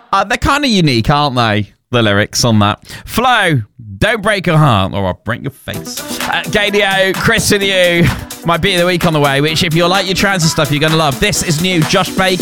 They're kind of unique, aren't they? The lyrics on that. Flo, don't break your heart or I'll break your face. Gadio, Chris and you. My beat of the week on the way, which if you like your trance and stuff, you're going to love. This is new. Josh Baker.